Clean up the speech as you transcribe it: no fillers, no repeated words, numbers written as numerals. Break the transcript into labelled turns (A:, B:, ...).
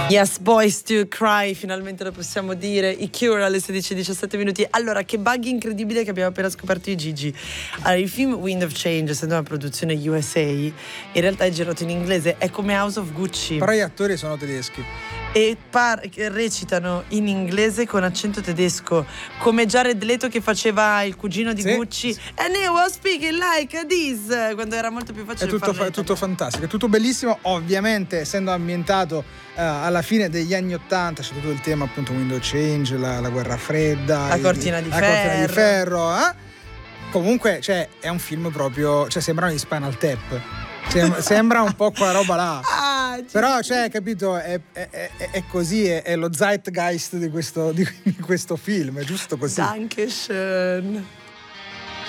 A: Yes, Boys to Cry, finalmente lo possiamo dire. I Cure alle 16:17. Allora, che bug incredibile che abbiamo appena scoperto di Gigi. Allora, il film Wind of Change, essendo una produzione USA, in realtà è girato in inglese, è come House of Gucci.
B: Però gli attori sono tedeschi.
A: E recitano in inglese con accento tedesco, come Jared Leto che faceva il cugino di Gucci. And he was speaking like this, quando era molto più facile.
B: È tutto fantastico, è tutto bellissimo. Ovviamente, essendo ambientato alla fine degli anni '80, c'è tutto il tema appunto Window Change, la guerra fredda,
A: la cortina di ferro.
B: Comunque, cioè, è un film proprio, cioè, sembrano gli Spinal Tap. Sembra un po' quella roba là. Però, cioè, capito, è così, è lo zeitgeist di questo film, è giusto così.
A: Dankeschön.